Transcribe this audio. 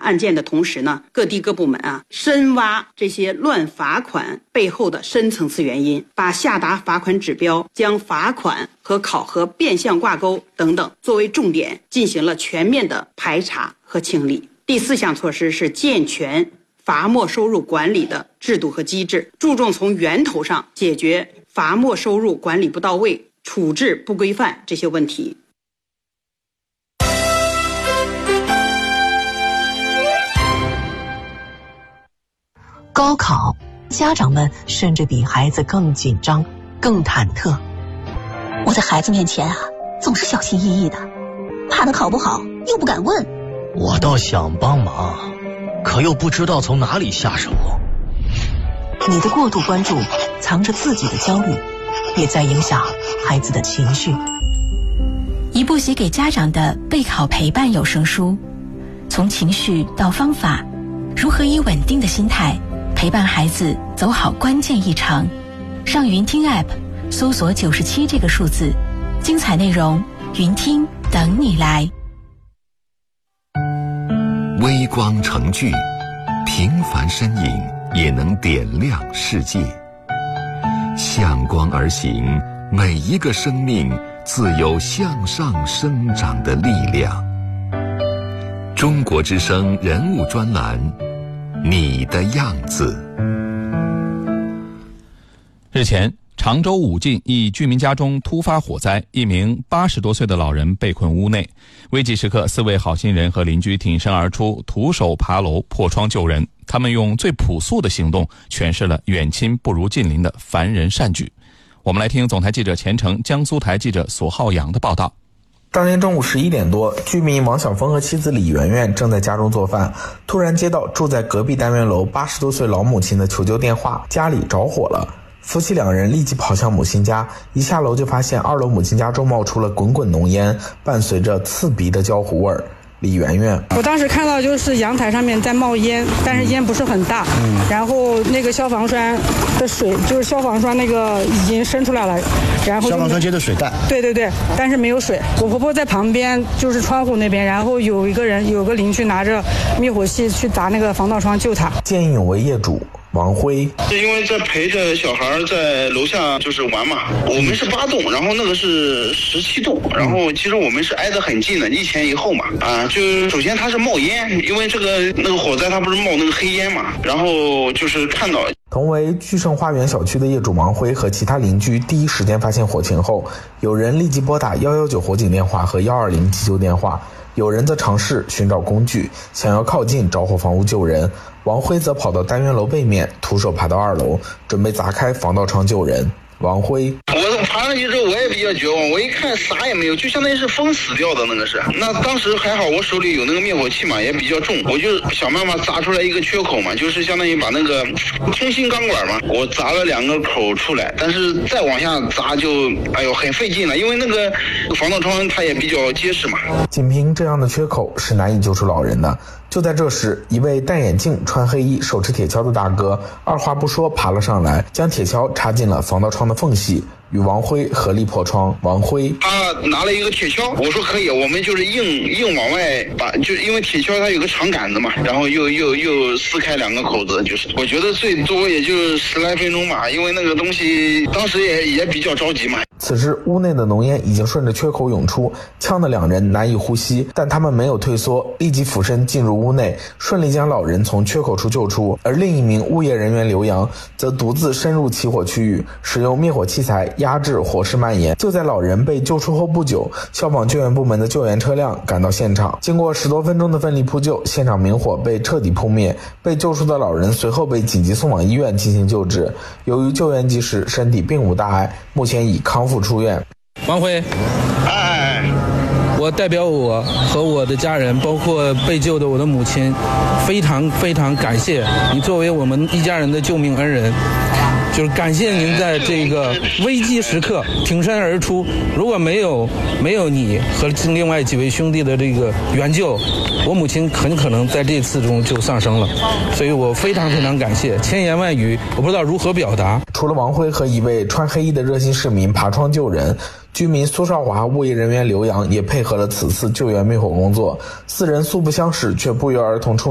案件的同时呢，各地各部门深挖这些乱罚款背后的深层次原因，把下达罚款指标、将罚款和考核变相挂钩等等作为重点，进行了全面的排查和清理。第4项措施是健全罚没收入管理的制度和机制，注重从源头上解决罚没收入管理不到位、处置不规范这些问题。 高考，家长们甚至比孩子更紧张、更忐忑。 我在孩子面前总是小心翼翼的，怕他考不好又不敢问。 我倒想帮忙，可又不知道从哪里下手。 你的过度关注藏着自己的焦虑，也在影响孩子的情绪。 一部写给家长的备考陪伴有声书，从情绪到方法，如何以稳定的心态陪伴孩子走好关键一程。上云听 App 搜索97这个数字，精彩内容云听等你来。 微光成炬，平凡身影也能点亮世界。向光而行，每一个生命自有向上生长的力量。中国之声人物专栏，你的样子。 日前，常州武进一居民家中突发火灾，一名80多岁的老人被困屋内。危急时刻，4位好心人和邻居挺身而出，徒手爬楼破窗救人。他们用最朴素的行动诠释了远亲不如近邻的凡人善举。我们来听总台记者钱程、江苏台记者索浩洋的报道。 当天中午11点多，居民王晓峰和妻子李媛媛正在家中做饭，突然接到住在隔壁单元楼80多岁老母亲的求救电话，家里着火了。夫妻2人立即跑向母亲家，一下楼就发现2楼母亲家中冒出了滚滚浓烟，伴随着刺鼻的焦糊味儿。李媛媛， 我当时看到就是阳台上面在冒烟，但是烟不是很大，然后那个消防栓的水，就是消防栓那个已经伸出来了，然后消防栓接的水袋， 对，但是没有水。我婆婆在旁边，就是窗户那边，然后有个邻居拿着灭火器去砸那个防盗窗救他。 见义勇为业主王辉， 是因为在陪着小孩在楼下就是玩嘛，我们是8栋，然后那个是17栋，然后其实我们是挨得很近的，一前一后嘛，就首先它是冒烟，因为那个火灾它不是冒那个黑烟嘛，然后就是看到。 同为聚盛花园小区的业主王辉和其他邻居第一时间发现火情后，有人立即拨打119火警电话和120急救电话，有人则尝试寻找工具，想要靠近着火房屋救人。王辉则跑到单元楼背面，徒手爬到2楼，准备砸开防盗窗救人。王辉， 我爬上去之后我也比较绝望，我一看啥也没有，就相当于是封死掉的那个是。那当时还好我手里有那个灭火器嘛，也比较重，我就想办法砸出来一个缺口嘛，就是相当于把那个通信钢管嘛，我砸了2个口出来，但是再往下砸就很费劲了，因为那个防盗窗它也比较结实嘛。 仅凭这样的缺口是难以救出老人的。就在这时，一位戴眼镜、穿黑衣、手持铁锹的大哥二话不说爬了上来，将铁锹插进了防盗窗的缝隙，与王辉合力破窗。王辉他拿了一个铁锹，我说可以，我们就是硬往外把，就因为铁锹它有个长杆子嘛，然后又撕开2个口子，就是我觉得最多也就10来分钟吧，因为那个东西当时也比较着急嘛。 此时屋内的浓烟已经顺着缺口涌出，呛得2人难以呼吸，但他们没有退缩，立即俯身进入屋内，顺利将老人从缺口处救出。而另一名物业人员刘洋则独自深入起火区域，使用灭火器材压制火势蔓延。就在老人被救出后不久，消防救援部门的救援车辆赶到现场，经过10多分钟的奋力扑救，现场明火被彻底扑灭。被救出的老人随后被紧急送往医院进行救治，由于救援及时，身体并无大碍，目前已康复出院。 王辉，我代表我和我的家人，包括被救的我的母亲，非常非常感谢你作为我们一家人的救命恩人，就是感谢您在这个危机时刻挺身而出，如果没有你和另外几位兄弟的这个援救，我母亲很可能在这次中就丧生了，所以我非常非常感谢，千言万语我不知道如何表达。 除了王辉和一位穿黑衣的热心市民爬窗救人，居民苏少华、物业人员刘洋也配合了此次救援灭火工作，4人素不相识却不约而同冲